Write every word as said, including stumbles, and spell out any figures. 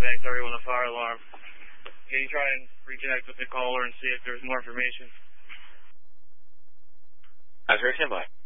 Bank thirty-one, a fire alarm. Can you try and reconnect with the caller and see if there's more information? That's very standby.